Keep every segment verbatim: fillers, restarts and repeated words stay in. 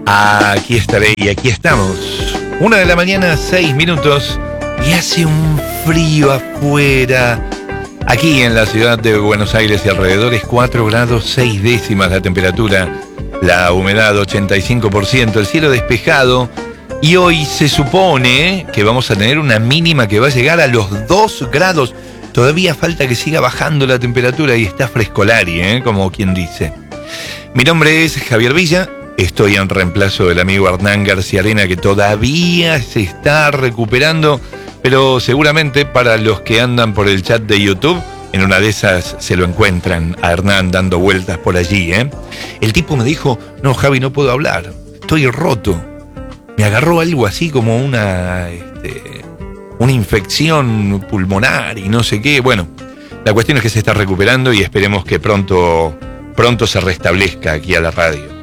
Aquí estaré y aquí estamos. Una de la mañana, seis minutos, y hace un frío afuera. Aquí en la ciudad de Buenos Aires y alrededores, cuatro grados seis décimas la temperatura, la humedad ochenta y cinco por ciento, el cielo despejado. Y hoy se supone que vamos a tener una mínima que va a llegar a los dos grados. Todavía falta que siga bajando la temperatura y está frescolari, ¿eh? Como quien dice. Mi nombre es Javier Villa. Estoy en reemplazo del amigo Hernán García Arena, que todavía se está recuperando, pero seguramente para los que andan por el chat de YouTube, en una de esas se lo encuentran a Hernán dando vueltas por allí, ¿eh? El tipo me dijo, no, Javi, no puedo hablar, estoy roto. Me agarró algo así como una, este, una infección pulmonar y no sé qué. Bueno, la cuestión es que se está recuperando y esperemos que pronto, pronto se restablezca aquí a la radio.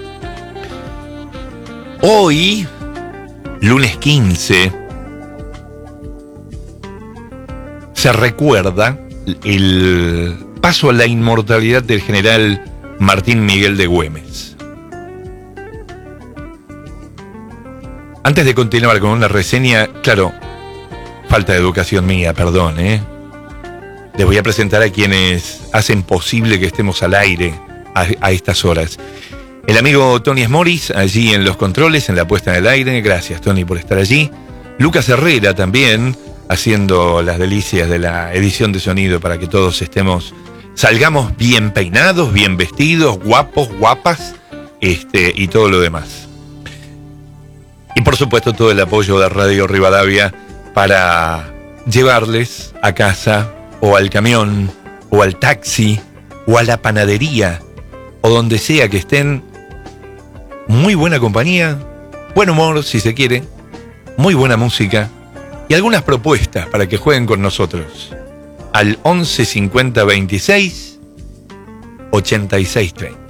Hoy, lunes quince, se recuerda el paso a la inmortalidad del general Martín Miguel de Güemes. Antes de continuar con una reseña, claro, falta de educación mía, perdón, ¿eh? Les voy a presentar a quienes hacen posible que estemos al aire a, a estas horas. El amigo Tony Esmoris, allí en los controles, en la puesta en el aire. Gracias, Tony, por estar allí. Lucas Herrera también, haciendo las delicias de la edición de sonido para que todos estemos, salgamos bien peinados, bien vestidos, guapos, guapas, este, y todo lo demás. Y por supuesto todo el apoyo de Radio Rivadavia para llevarles a casa, o al camión, o al taxi, o a la panadería, o donde sea que estén, muy buena compañía, buen humor si se quiere, muy buena música y algunas propuestas para que jueguen con nosotros al once cincuenta veintiséis ochenta y seis treinta.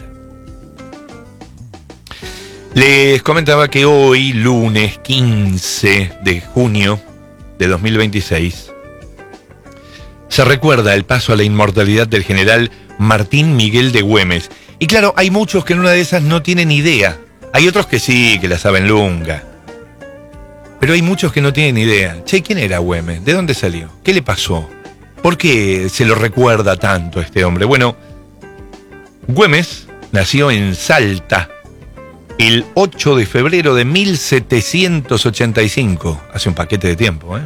Les comentaba que hoy, lunes quince de junio de dos mil veintiséis, se recuerda el paso a la inmortalidad del general Martín Miguel de Güemes. Y claro, hay muchos que en una de esas no tienen idea. Hay otros que sí, que la saben lunga. Pero hay muchos que no tienen idea. Che, ¿quién era Güemes? ¿De dónde salió? ¿Qué le pasó? ¿Por qué se lo recuerda tanto a este hombre? Bueno, Güemes nació en Salta el ocho de febrero de mil setecientos ochenta y cinco. Hace un paquete de tiempo, ¿eh?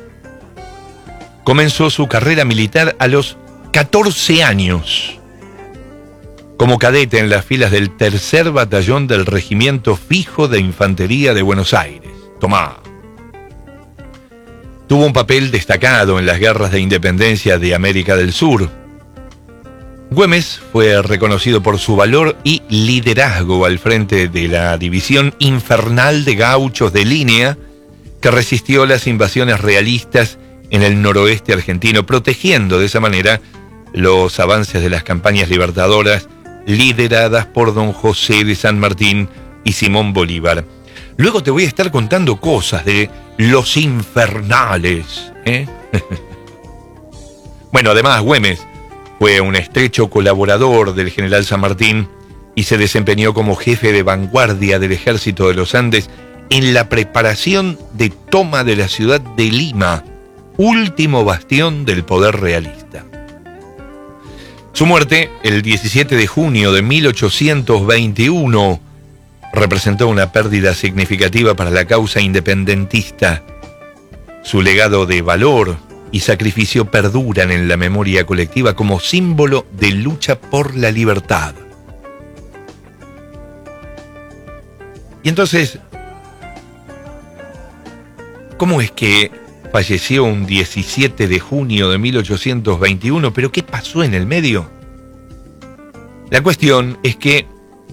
Comenzó su carrera militar a los catorce años. Como cadete en las filas del tercer batallón del Regimiento Fijo de Infantería de Buenos Aires. Tomá. Tuvo un papel destacado en las guerras de independencia de América del Sur. Güemes fue reconocido por su valor y liderazgo al frente de la división infernal de gauchos de línea que resistió las invasiones realistas en el noroeste argentino, protegiendo de esa manera los avances de las campañas libertadoras lideradas por don José de San Martín y Simón Bolívar. Luego te voy a estar contando cosas de los infernales, ¿eh? Bueno, además Güemes fue un estrecho colaborador del general San Martín y se desempeñó como jefe de vanguardia del Ejército de los Andes en la preparación de toma de la ciudad de Lima, último bastión del poder realista. Su muerte, el diecisiete de junio de mil ochocientos veintiuno, representó una pérdida significativa para la causa independentista. Su legado de valor y sacrificio perduran en la memoria colectiva como símbolo de lucha por la libertad. Y entonces, ¿cómo es que falleció un diecisiete de junio de mil ochocientos veintiuno? ¿Pero qué pasó en el medio? La cuestión es que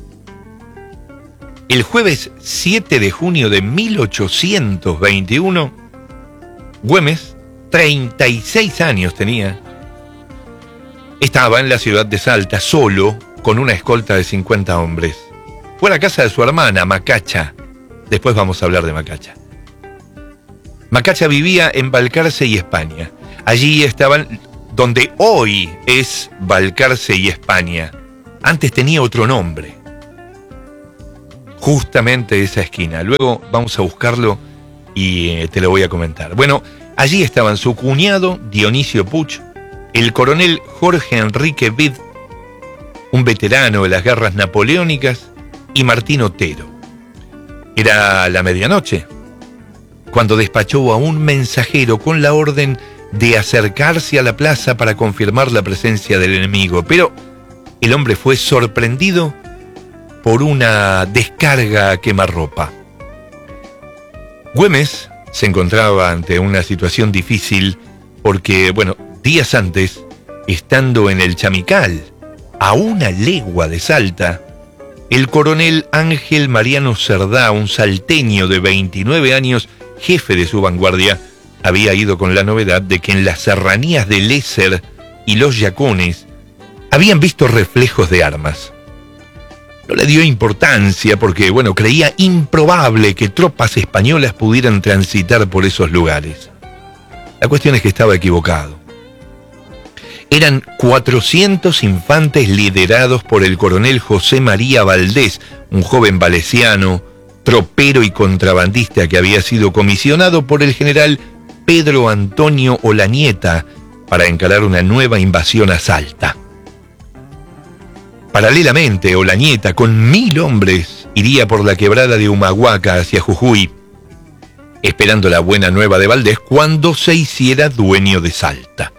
el jueves siete de junio de mil ochocientos veintiuno, Güemes, treinta y seis años tenía, estaba en la ciudad de Salta solo con una escolta de cincuenta hombres. Fue a la casa de su hermana, Macacha. Después vamos a hablar de Macacha. Macacha vivía en Balcarce y España. Allí estaban donde hoy es Balcarce y España. Antes tenía otro nombre. justamente esa esquina. Luego vamos a buscarlo y eh, te lo voy a comentar. Bueno, allí estaban su cuñado Dionisio Puch, el coronel Jorge Enrique Vid, un veterano de las guerras napoleónicas, y Martín Otero. Era la medianoche cuando despachó a un mensajero con la orden de acercarse a la plaza para confirmar la presencia del enemigo, pero el hombre fue sorprendido por una descarga a quemarropa. Güemes se encontraba ante una situación difícil porque, bueno, días antes, estando en el Chamical, a una legua de Salta, el coronel Ángel Mariano Cerdá, un salteño de veintinueve años, jefe de su vanguardia, había ido con la novedad de que en las serranías de Lézer y los Yacones habían visto reflejos de armas. No le dio importancia porque, bueno, creía improbable que tropas españolas pudieran transitar por esos lugares. La cuestión es que estaba equivocado. Eran cuatrocientos infantes liderados por el coronel José María Valdés, un joven valesiano, tropero y contrabandista que había sido comisionado por el general Pedro Antonio Olañeta para encarar una nueva invasión a Salta. Paralelamente, Olañeta, con mil hombres, iría por la quebrada de Humahuaca hacia Jujuy, esperando la buena nueva de Valdés cuando se hiciera dueño de Salta.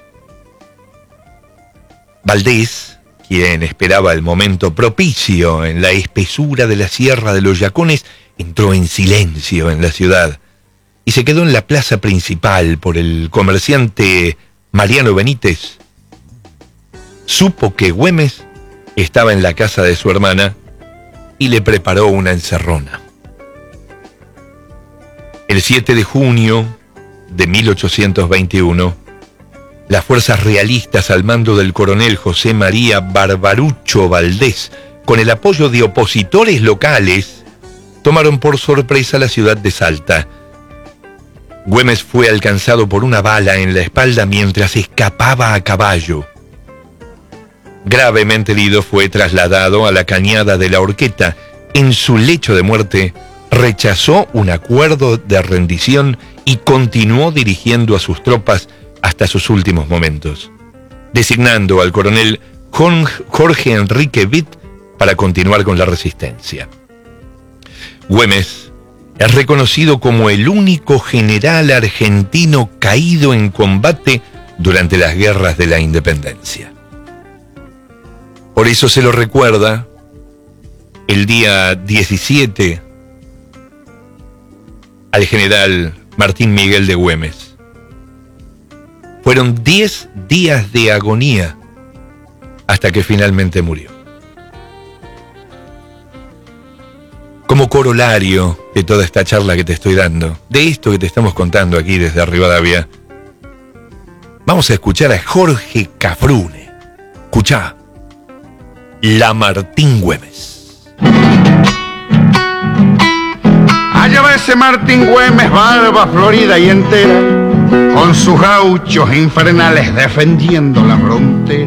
Valdés, quien esperaba el momento propicio en la espesura de la Sierra de los Yacones, entró en silencio en la ciudad y se quedó en la plaza principal por el comerciante Mariano Benítez. Supo que Güemes estaba en la casa de su hermana y le preparó una encerrona. El siete de junio de mil ochocientos veintiuno, las fuerzas realistas al mando del coronel José María Barbarucho Valdés, con el apoyo de opositores locales, tomaron por sorpresa la ciudad de Salta. Güemes fue alcanzado por una bala en la espalda mientras escapaba a caballo. Gravemente herido, fue trasladado a la cañada de la Horqueta. En su lecho de muerte, rechazó un acuerdo de rendición y continuó dirigiendo a sus tropas hasta sus últimos momentos, designando al coronel Jorge Enrique Vid para continuar con la resistencia. Güemes es reconocido como el único general argentino caído en combate durante las guerras de la independencia. Por eso se lo recuerda el día diecisiete al general Martín Miguel de Güemes. Fueron diez días de agonía hasta que finalmente murió. Como corolario de toda esta charla que te estoy dando, de esto que te estamos contando aquí desde Rivadavia, vamos a escuchar a Jorge Cafrune. Escuchá, La Martín Güemes. Allá va ese Martín Güemes, barba florida y entera, con sus gauchos infernales defendiendo la frontera.